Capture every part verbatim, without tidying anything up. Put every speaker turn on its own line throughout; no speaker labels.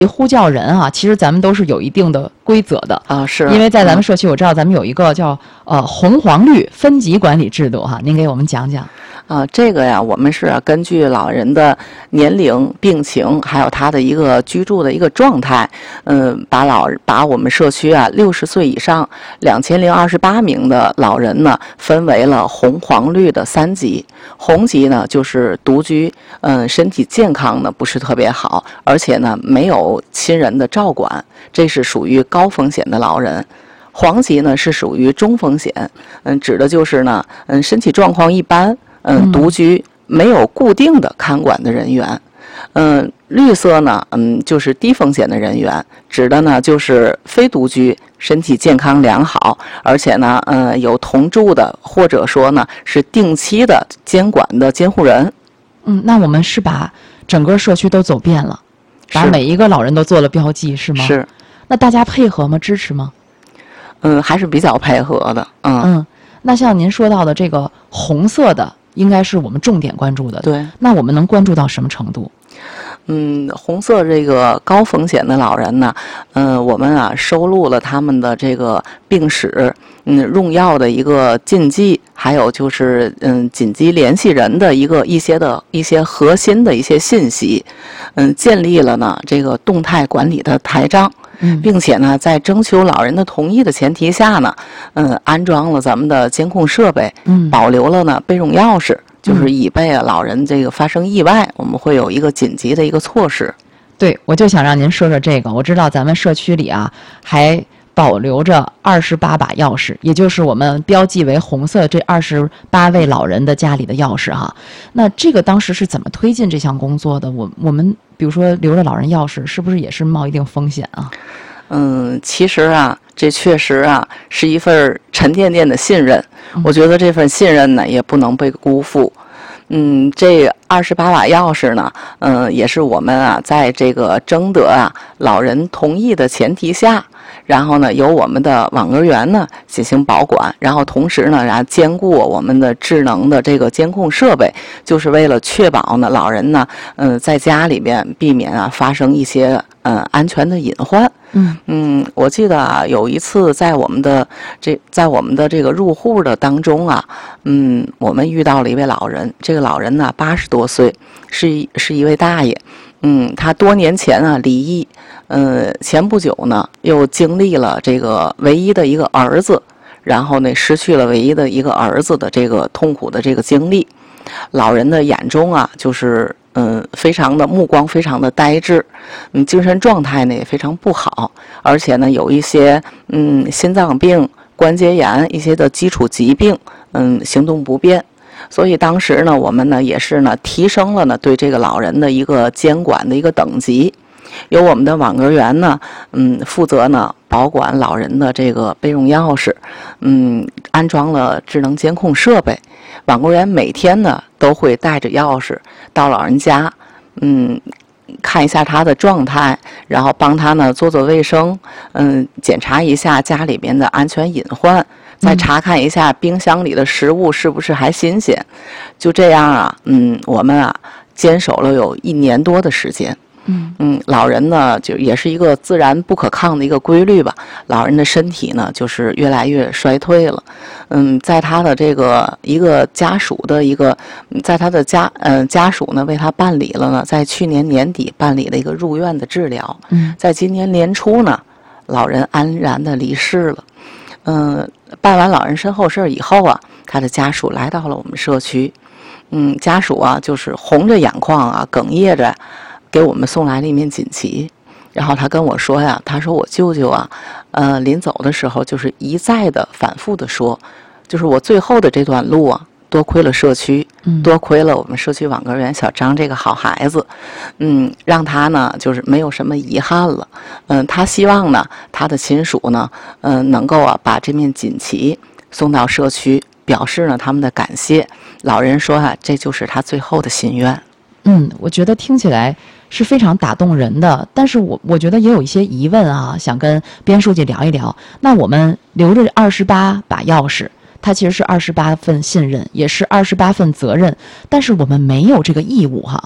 呼叫人啊，其实咱们都是有一定的规则的
啊，是
因为在咱们社区，我知道咱们有一个叫呃红黄绿分级管理制度哈，您给我们讲讲。
啊，这个呀，我们是根据老人的年龄、病情，还有他的一个居住的一个状态，嗯，把老把我们社区啊六十岁以上两千零二十八名的老人呢，分为了红、黄、绿的三级。红级呢就是独居，嗯，身体健康呢不是特别好，而且呢没有亲人的照管，这是属于高风险的老人。黄级呢是属于中风险，嗯，指的就是呢，嗯，身体状况一般。嗯，独居没有固定的看管的人员。嗯，绿色呢，嗯，就是低风险的人员，指的呢就是非独居，身体健康良好，而且呢，呃，有同住的，或者说呢是定期的监管的监护人。
嗯，那我们是把整个社区都走遍了，把每一个老人都做了标记，是吗？
是。
那大家配合吗？支持吗？
嗯，还是比较配合的。嗯
嗯，那像您说到的这个红色的。应该是我们重点关注的。
对，
那我们能关注到什么程度？
嗯，红色这个高风险的老人呢，嗯、呃，我们啊收录了他们的这个病史，嗯，用药的一个禁忌，还有就是嗯紧急联系人的一个一些的一些核心的一些信息，嗯，建立了呢这个动态管理的台账。并且呢，在征求老人的同意的前提下呢，嗯，安装了咱们的监控设备，嗯，保留了呢备用钥匙，就是以备啊老人这个发生意外，我们会有一个紧急的一个措施。
对，我就想让您说说这个。我知道咱们社区里啊，还保留着二十八把钥匙，也就是我们标记为红色这二十八位老人的家里的钥匙哈。那这个当时是怎么推进这项工作的？我我们比如说留着老人钥匙，是不是也是冒一定风险啊？
嗯，其实啊，这确实啊是一份沉甸甸的信任。我觉得这份信任呢，也不能被辜负。嗯，这二十八把钥匙呢，嗯，也是我们啊，在这个征得啊老人同意的前提下，然后呢，由我们的网格员呢进行保管，然后同时呢，然后兼顾我们的智能的这个监控设备，就是为了确保呢老人呢，嗯，在家里边避免啊发生一些嗯安全的隐患。嗯嗯，我记得啊，有一次在我们的这在我们的这个入户的当中啊，嗯，我们遇到了一位老人，这个老人呢八十多岁，是一是一位大爷，嗯，他多年前啊离异，呃，前不久呢又经历了这个唯一的一个儿子，然后呢失去了唯一的一个儿子的这个痛苦的这个经历，老人的眼中啊就是。嗯，非常的目光非常的呆滞，嗯，精神状态呢也非常不好，而且呢有一些嗯心脏病、关节炎一些的基础疾病，嗯，行动不便。所以当时呢，我们呢也是呢提升了呢对这个老人的一个监管的一个等级，由我们的网格员呢，嗯，负责呢保管老人的这个备用钥匙，嗯，安装了智能监控设备。网格员每天呢都会带着钥匙到老人家，嗯，看一下他的状态，然后帮他呢做做卫生，嗯，检查一下家里边的安全隐患，再查看一下冰箱里的食物是不是还新鲜。就这样啊，嗯，我们啊坚守了有一年多的时间。嗯嗯，老人呢就也是一个自然不可抗的一个规律吧。老人的身体呢就是越来越衰退了。嗯，在他的这个一个家属的一个，在他的家呃家属呢为他办理了呢，在去年年底办理了一个入院的治疗。嗯，在今年年初呢，老人安然的离世了。嗯，办完老人身后事以后啊，他的家属来到了我们社区。嗯，家属啊就是红着眼眶啊，哽咽着。给我们送来了一面锦旗，然后他跟我说呀，他说我舅舅啊，呃，临走的时候就是一再的反复的说，就是我最后的这段路啊，多亏了社区，多亏了我们社区网格员小张这个好孩子，嗯，让他呢就是没有什么遗憾了，嗯，他希望呢他的亲属呢，嗯，能够啊把这面锦旗送到社区，表示呢他们的感谢。老人说啊，这就是他最后的心愿。
嗯，我觉得听起来是非常打动人的，但是我我觉得也有一些疑问啊，想跟边书记聊一聊。那我们留着二十八把钥匙，它其实是二十八份信任，也是二十八份责任，但是我们没有这个义务哈。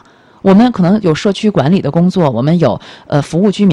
我们可能有社区管理的工作，我们有呃服务居民